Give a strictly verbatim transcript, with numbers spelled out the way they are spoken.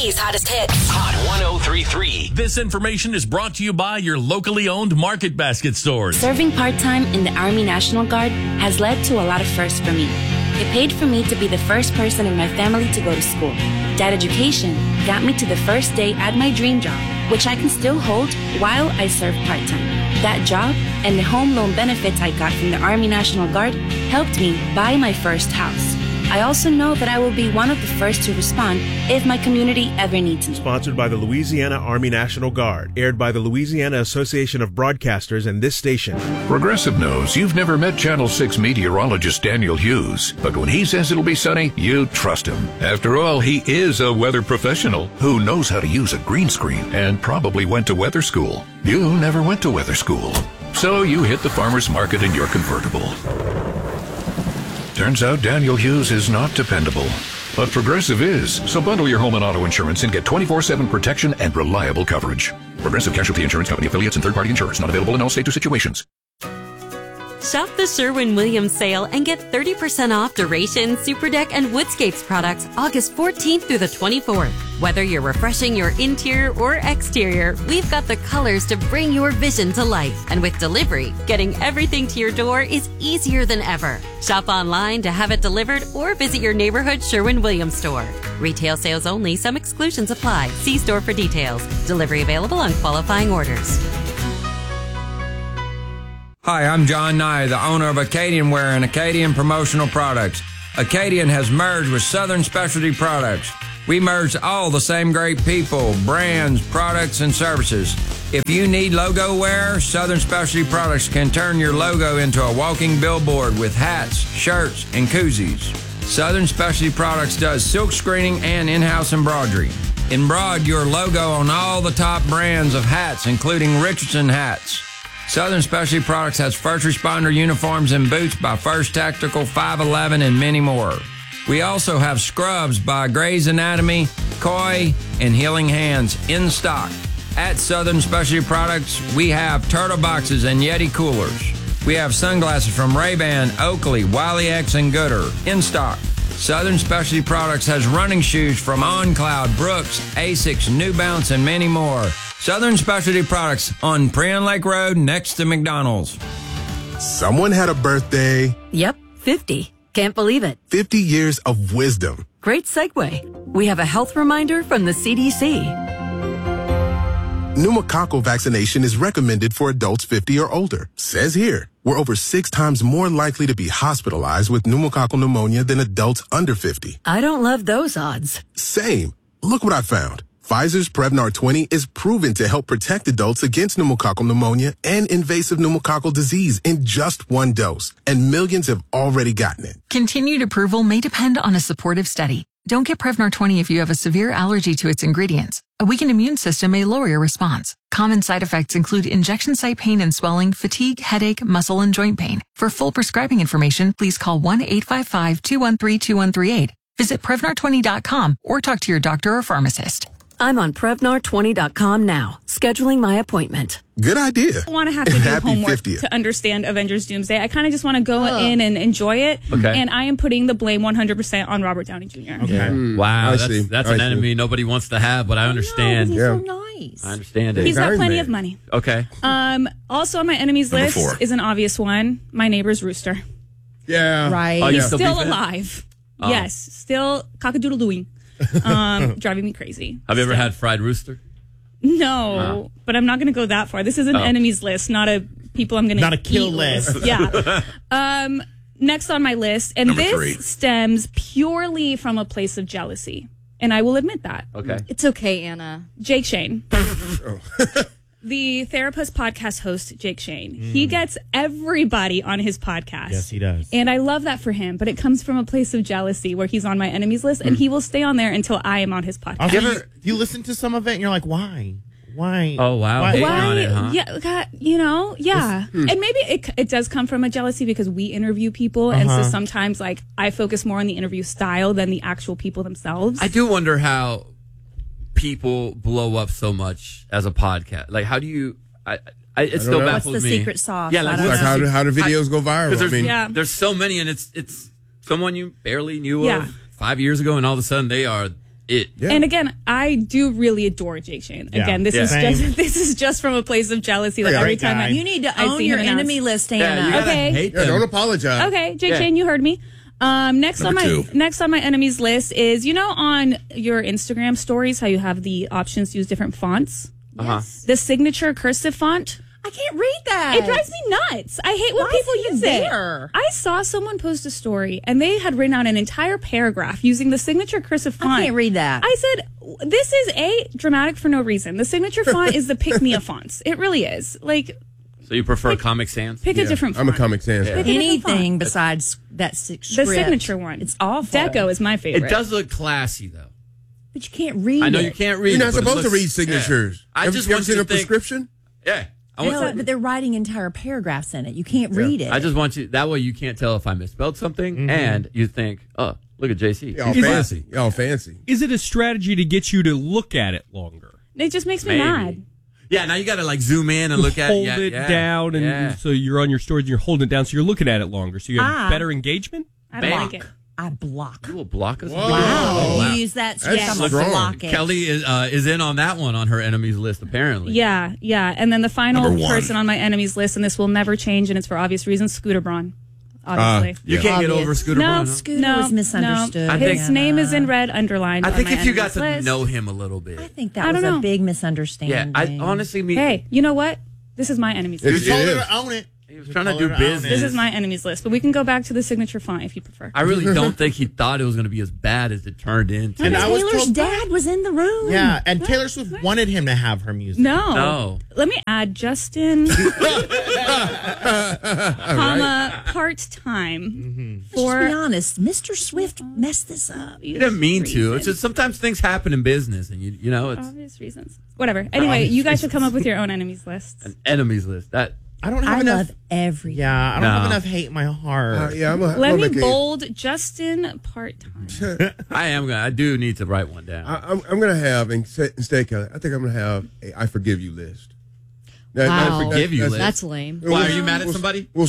Three's hottest hits. Hot one oh three point three. This information is brought to you by your locally owned Market Basket stores. Serving part-time in the Army National Guard has led to a lot of firsts for me. It paid for me to be the first person in my family to go to school. That education got me to the first day at my dream job, which I can still hold while I serve part-time. That job and the home loan benefits I got from the Army National Guard helped me buy my first house. I also know that I will be one of the first to respond if my community ever needs me. Sponsored by the Louisiana Army National Guard. Aired by the Louisiana Association of Broadcasters and this station. Progressive knows you've never met Channel six meteorologist Daniel Hughes, but when he says it'll be sunny, you trust him. After all, he is a weather professional who knows how to use a green screen and probably went to weather school. You never went to weather school, so you hit the farmer's market in your convertible. Turns out Daniel Hughes is not dependable, but Progressive is. So bundle your home and auto insurance and get twenty-four seven protection and reliable coverage. Progressive Casualty Insurance Company affiliates and third-party insurers. Not available in all states or situations. Shop the Sherwin-Williams sale and get thirty percent off Duration, Superdeck, and Woodscapes products August fourteenth through the twenty-fourth. Whether you're refreshing your interior or exterior, we've got the colors to bring your vision to life. And with delivery, getting everything to your door is easier than ever. Shop online to have it delivered or visit your neighborhood Sherwin-Williams store. Retail sales only. Some exclusions apply. See store for details. Delivery available on qualifying orders. Hi, I'm John Nye, the owner of Acadian Wear and Acadian Promotional Products. Acadian has merged with Southern Specialty Products. We merged all the same great people, brands, products, and services. If you need logo wear, Southern Specialty Products can turn your logo into a walking billboard with hats, shirts, and koozies. Southern Specialty Products does silk screening and in-house embroidery. Embroider your logo on all the top brands of hats, including Richardson hats. Southern Specialty Products has first responder uniforms and boots by First Tactical, five eleven, and many more. We also have scrubs by Grey's Anatomy, Koi, and Healing Hands in stock. At Southern Specialty Products, we have turtle boxes and Yeti coolers. We have sunglasses from Ray-Ban, Oakley, Wiley X, and Gooder in stock. Southern Specialty Products has running shoes from OnCloud, Brooks, Asics, New Balance, and many more. Southern Specialty Products on Prion Lake Road next to McDonald's. Someone had a birthday. Yep, fifty. Can't believe it. fifty years of wisdom. Great segue. We have a health reminder from the C D C. Pneumococcal vaccination is recommended for adults fifty or older. Says here, we're over six times more likely to be hospitalized with pneumococcal pneumonia than adults under fifty. I don't love those odds. Same. Look what I found. Pfizer's Prevnar twenty is proven to help protect adults against pneumococcal pneumonia and invasive pneumococcal disease in just one dose, and millions have already gotten it. Continued approval may depend on a supportive study. Don't get Prevnar twenty if you have a severe allergy to its ingredients. A weakened immune system may lower your response. Common side effects include injection site pain and swelling, fatigue, headache, muscle, and joint pain. For full prescribing information, please call one eight five five, two one three, two one three eight. Visit Prevnar twenty dot com or talk to your doctor or pharmacist. I'm on Prevnar twenty dot com now, scheduling my appointment. Good idea. I want to have to do Happy homework fiftieth. to understand Avengers Doomsday. I kind of just want to go Oh. in and enjoy it. Okay. And I am putting the blame one hundred percent on Robert Downey Junior Okay. Mm. Wow, I that's, see. that's I an see. enemy nobody wants to have, but I understand. He's so nice. I understand it. He's got Very plenty man. of money. Okay. Um, also on my enemies Number list four. is an obvious one. My neighbor's rooster. Yeah. Right. Oh, you He's still still beef it? alive. Oh. Yes, still cockadoodle-dooing. Um, driving me crazy. Have you ever Still. had fried rooster? No, Oh. but I'm not going to go that far. This is an Oh. enemies list, not a people I'm going to Not a kill list. Yeah. Um, next on my list, and Number this three. stems purely from a place of jealousy, and I will admit that. Okay. It's okay, Anna. Jake Shane. The Therapist podcast host, Jake Shane. He gets everybody on his podcast. Yes, he does. And I love that for him, but it comes from a place of jealousy where he's on my enemies list, and he will stay on there until I am on his podcast. Also, you, you listen to some of it and you're like, why? Why? Oh, wow. Why? Hating Why? on it, huh? Yeah, God, you know, yeah. And maybe it it does come from a jealousy because we interview people, and Uh-huh. so sometimes like I focus more on the interview style than the actual people themselves. I do wonder how people blow up so much as a podcast. Like, how do you? I, I it still know. baffles What's the me. secret sauce? Yeah, I like, don't what's Like, how, the- do, how do videos go Because viral? I there's, mean, Yeah. there's so many, and it's it's someone you barely knew Yeah. of five years ago, and all of a sudden they are it. Yeah. And again, I do really adore Jake Shane. Yeah. Again, this Yeah. is Same. just this is just from a place of jealousy. Like Yeah. every Great time guy. I, You need to I own see your him announce. enemy list, Yeah, Hannah. you gotta Okay. hate Yeah, them. don't apologize. Okay, Jake Yeah. Shane, you heard me. Um, next Number on my two. next on my enemies list is, you know, on your Instagram stories how you have the options to use different fonts. Uh-huh. The signature cursive font. I can't read that. It drives me nuts. I hate when Why is people it even use there? it. I saw someone post a story and they had written out an entire paragraph using the signature cursive font. I can't read that. I said, this is A, dramatic for no reason. The signature font is the pick-me of fonts. It really is. Like, So you prefer Comic Sans? pick a different font. I'm a Comic Sans. Yeah. fan. Pick a different font. Anything besides that si- The script. signature one. It's awful. Deco is my favorite. It does look classy, though. But you can't read I know it. you can't read You're it, not but it supposed to looks- read signatures. Yeah. I Have just you ever want seen you a to think- prescription? Yeah. I No, want, but they're writing entire paragraphs in it. You can't read it. I just want you, that way you can't tell if I misspelled something, Mm-hmm. and you think, oh, look at J C. Y'all Is it- fancy. Y'all fancy. Is it a strategy to get you to look at it longer? It just makes me Maybe. mad. Yeah, now you got to like zoom in and look at Hold yeah, it yeah, down, and yeah. so you're on your stories and you're holding it down, so you're looking at it longer, so you have Ah. better engagement? I don't Bam. like it. I block. You will block us. Whoa. Wow. Oh, wow. You use that That's yeah, I'm gonna strong. block it. Kelly is uh, is in on that one on her enemies list, apparently. Yeah, yeah. And then the final Number one. person on my enemies list, and this will never change, and it's for obvious reasons, Scooter Braun. Obviously. You can't get over Scooter no, Braun. huh? Scooter no, was misunderstood. No. I His think- name is in red, underlined. I on think my if you got enemies to list. know him a little bit. I think that I was don't a know. big misunderstanding. Yeah, I honestly mean, Hey, you know what? This is my enemies It- list. it Told her is. to own it. he was trying to Told do her to own it. business. This is my enemies list, but we can go back to the signature font if you prefer. I really don't think he thought it was going to be as bad as it turned into. And I was Taylor's told- dad was in the room. Yeah, and Taylor Swift wanted him to have her music. No. No. Let me add Justin, comma, part-time. Let's just be honest. Mister Swift messed this up. He didn't mean to. It's just sometimes things happen in business, and you you know it's Obvious reasons. Whatever. Anyway, you guys should come up with your own enemies lists. an enemies list. That I don't have I enough. love everything. Yeah, I don't No. have enough hate in my heart. Uh, yeah, I'm a, Let I'm me a, bold Justin part-time. I am gonna. I do need to write one down. I, I'm, I'm going to have, instead, instead, Kelly, I think I'm going to have a I forgive you list. Now, Wow. I Forgive you list. That's lame. Why are you mad at we'll- somebody? We'll